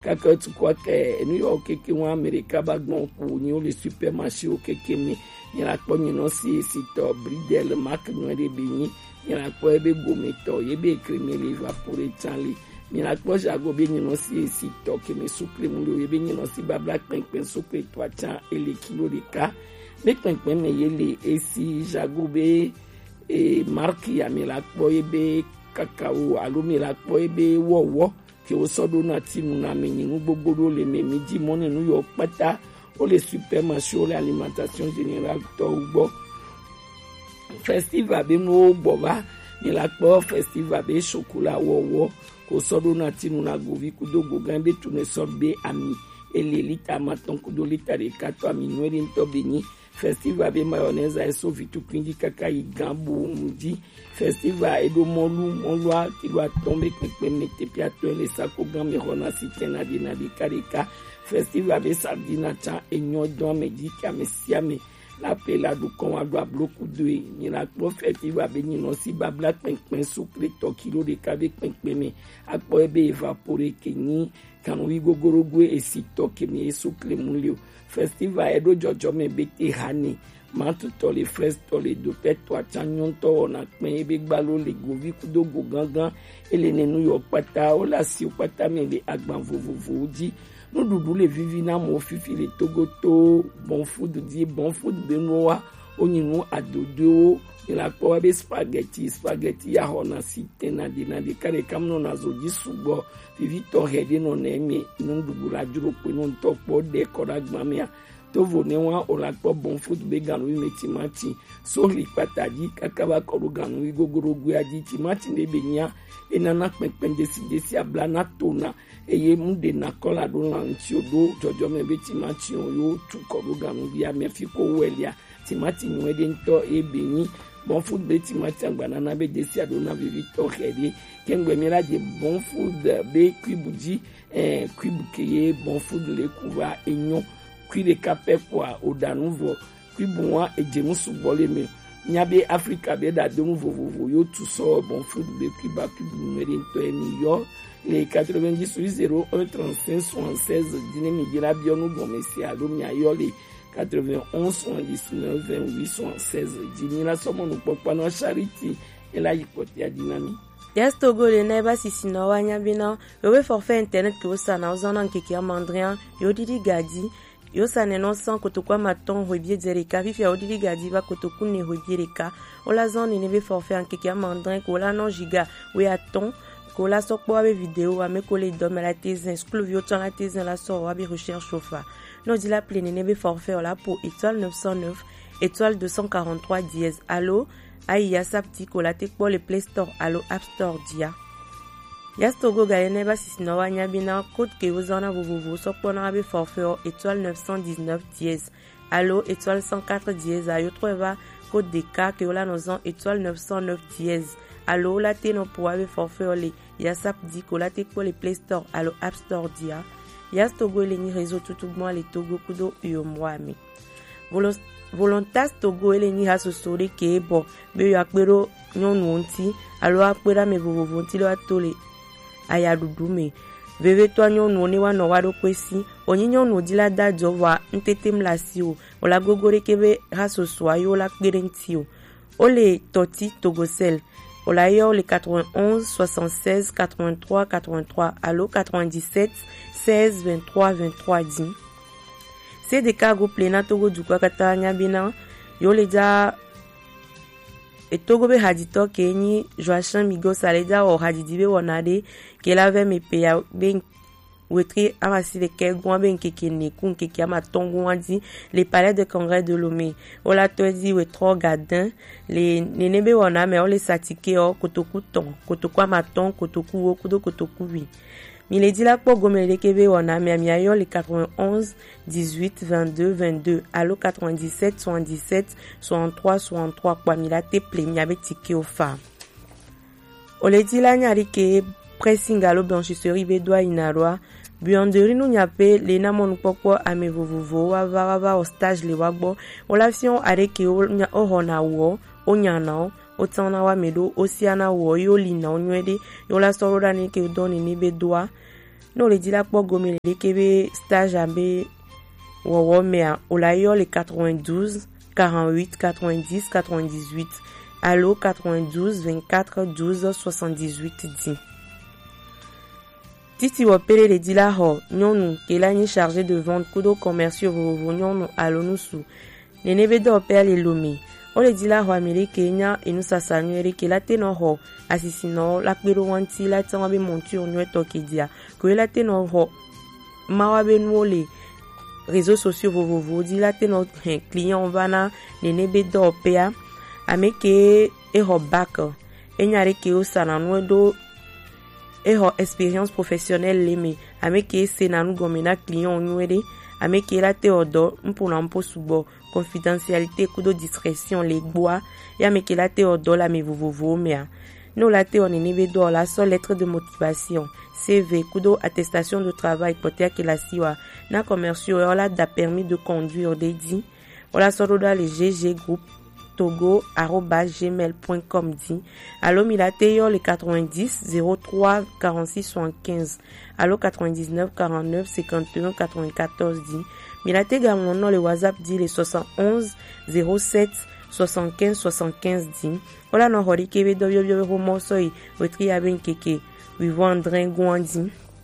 kaka tu kwa ke New York ke wọn America ba gbọn ku ni o le supermarché o keke mi ni la kpɔ nyinɔ si to Bridel Mark nwere be ni la kpɔ ebe gometo ye be kremi le vapore chanli ni la kpɔ jago be nyinɔ si to ke me sukle mu le be nyinɔ si babla pempen sukle to acha ele kilo de ka be pempen me ye le esi jago be Mark ya me la kpɔ ebe kakao alo me la kpɔ ebe wowo ke o sodo na tinu na me nyinu gbogbo do le me mi di mo ninu yo pata o le supermarché o le alimentation générale to ugbo festival be no ugbo ba ni la kpɔ festival be chocolat wowo ko sodo na tinu na govi kudo gogan be tune sorbe ami ele lita maton kudo lita de kato ami nwere nto be ni festival be mayonnaise e so vitu kwindi kaka igambo mudi festival edo molu a ti doit tomber pepe mete piato le sako gambe rona sitena dina di karika festival be sardina cha enyo don medika mesiame la pela du kon a doit bloku de ni la pro festival be ni no si babla penpen sucre to kilo de kabe penpen me akpo ebe evaporer keni kan wi gogorogwe esito kemi esukle mulio festival edo jojo me bete hani mantu to le fresh to le do peto achanyon to na pen ebe gbalo le govi kudo go gangan ele nenu yo pata o la si o pata me le agban vovovo di no dudu le vivi na mo fifi le togoto bon food be noa onyinu adodo la ko be spaghetti ya hona sitena dina de kare kamno na zoji subo vivi to hede no na emi no dudu la juro pe no to po de koragba mea to vone wa o la ko bon food be ganu mi timati so li pataji kakaba ko ganu wi gogorogu aji timati ne benya enana pepen desi ablana tona eye munde na kola do lanti odo jojo me be timati yo tu ko ganu bia me fi ko welia timati nwede nto ebenyi bon food be timati banana be desi adona vivi to hede kengwe mira de bon food be kwibuji kwibukeye bon food le kuva enyo kwire kape kwa odanuvo kwibunwa ejemusu boleme nyabe Africa be da demu vovovo yo tu so bon food be kwiba kwibunwere nto eni yo le 90 01 35 76 dinemi gira bionu gomesi alomi ayole 91 79 28 76 dinira somo no popano charity ela yikote ya dinami Yes, Togo le neba sisi no wanya bina yowe forfait internet ke osana ozana nkeke ya mandrian yo didi gadi yo sane non san kotokwa maton hwebie dzereka fifi ya odidi gadi ba kotoku ne hwebie reka ola zone nebe forfait nkeke ya mandrian ko la non giga we aton ko la sokpo abe video ame ko le dom la tezin excluvio yo tan la tezin la so abe recherche chofa no di la plene nebe forfait ola pour étoile 909 étoile 243 dièse allo Aïe sapti ko la tekpo le Play Store allo App Store dia. Yas Togo gayene ba sisino wanya bina code ke ozana vovovo sokpona abe forfait étoile 919 dièse allo étoile 104 dièse ayo trouva code de cas ke ola nozan étoile 909 dièse allo la teno pour abe forfait le yasapti ko la tekpo le Play Store allo App Store dia. Yas Togo le ni réseau tutugmo le Togo kudo uyomwami. Volontas Togo ele ni haso sore ke bo be yo akpero nyonu onti alo akpera me vovovo onti lo atole ayadudume veve to nyonu oni wa no wado kwesi onyi nyonu dila dajo wa ntetem lasio ola gogore kebe haso swayo la kpere ntio ole toti Togosel ola yo le 91 76 83 83 alo 97 16 23 23 10 c'est des cas plena Togo du kwa katanya bina yo leja e Togo be hadito kenyi Joachim Migo saleda o hadidibe wonade ke lave me pe ya ben wetri amasi de ke gwa ben kekene kun keke ama tongo wandi les palais de congrès de Lomé o la tozi we tro gadin les nenebe wona me o le satike o kotoku ton kotoku amaton kotoku wo kudo kotoku wi Miledi la po gomele kebe wana miamiayo le 91 18 22 22 allo 97 77 63 63 kwa milate plemiabe tike ofa. Oledi la nyari ke pressing allo blanchisserie bedwa inarwa buanderie no nyape le namonu pokwo ame vovovo wa va au stage le wagbo olafion areke o hona wo onyana otana wa medo osiana wo yo lina onwede yo la sorora ni ke doni ni bedwa no le dit la po gomi le kebe stage ambe wowo mea olayo le 92 48 90 98 allo 92 24 12 78 10. Titi wopele le dit la ho nyonu ke la ni chargé de vente kudo commerciaux vovo nyonu allo nusu ne nebe do pe le lomi o le dit la ho amele Kenya e nu sasanuere ke la teno ho asisino la kpero wanti la tanga be monture nwe tokedia ko la teno ho mawabe nwole réseaux sociaux vovo dit la teno client vana ne nebe do pe ameke e ho back e nyare ke o sananwe do e ho expérience professionnelle leme ameke se nanu gomena client nwere ameke la te odo mpona mpo subo confidentialité kudo discrétion les bois et ameke la te odo la me vovo mea no la te onene do la seule lettre de motivation CV kudo attestation de travail potea ke la siwa na commerciaux la da permis de conduire dédi ola soroda le GG groupe togo@gmail.com dit allo milate yo le 90 03 46 75 allo 99 49 51 94 dit milate gamono le WhatsApp dit le 71 07 75 75 dit ola no hori kebe do yo homosoi wetri aben keke vivandre gwandi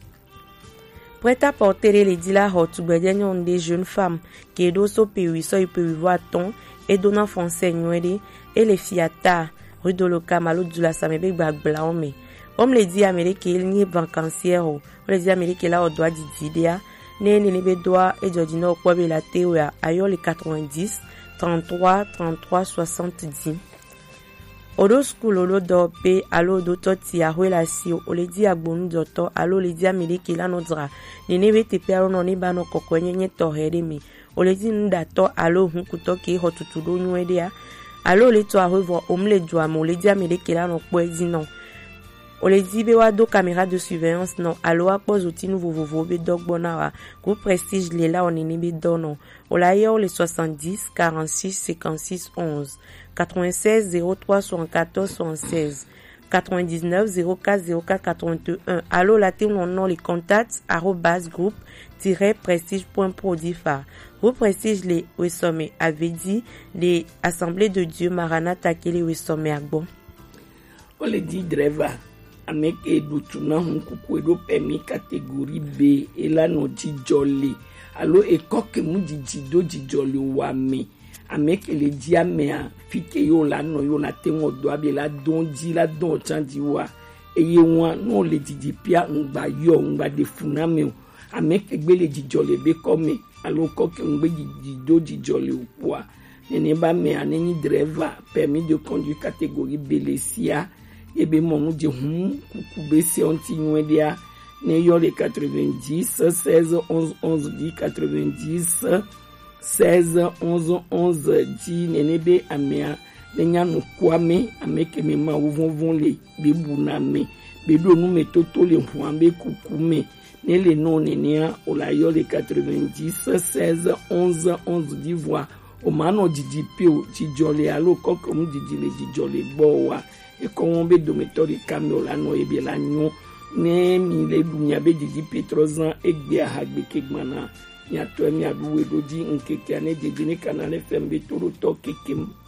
prêt à porter les dila hot gbedenyon des jeunes femmes qui do so pe wi so pe voir ton et donnant français nwede et les fiata rue de Lokamalo de la Samebe Gbagblaume on le dit américain il ni vacancière on le dit américain là au doigt d'idea ne be doigt et jodino kwa be la teoya ayo le 90 33 33 70 odo school olo do pe alo do toti a relation o le di agbonu doto alo le di américain là nodra ne be te pe alo no ni ba no kokwenye to heremi o le di ndato alo hunkuto ki hotutudo nwedea alo le to a revoir omle doa mo le di américain là no poezi non o le di be wa do caméra de surveillance non alo a pose outil nouveau vovo be dogbona wa groupe prestige le la on ne be dono o la yo le 70 46 56 11 96 03 74 76 99 04 04 81 allo la te non les contacts @groupe-prestige.prodifa groupe prestige les wesome avait dit les assemblées de Dieu Maranatha kele wesome agbo o le dit driver ameke dutuna hunkuku edo permis catégorie B et là no dijole allo ekoke mu dijido dijole wame ameke le diamea fike yo la no yo na tengo do abela donji la don chanji wa eye won no le didipia ngba yo ngba de funame ameke gbe le dijole be come allo koke ngbe dijido dijole opwa nene ba me aneni driver permis de conduire catégorie B lesia ebe monu je kukube se onti nwedia ne yo le 90 16 11 11 10 90 16 11 11 10 nenebe amea nenya no kwame ameke me ma wovon le bebuna me bedo nu metoto le huambe kukume ne le non nenia o la yo le 90 16 11 11 10 voix o mano didipio dijole alo kokom didile dijole bowa e kombe do metori kameola no ebe la nyo ne mi le dunya be didi petrozan egbe hagbe kegmana nya to mi aduwe doji nkeke ane dede ne kanale fembe toro to kekem